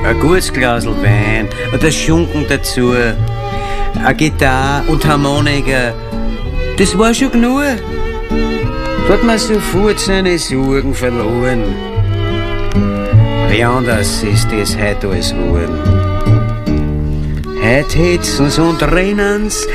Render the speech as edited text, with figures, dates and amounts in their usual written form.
Ein gutes Glas Wein und ein Schunken dazu, eine Gitarre und Harmonika, das war schon genug. Da hat man sofort seine Sorgen verloren. Wie anders ist das heute alles geworden. Heute hetzen sie und rennen's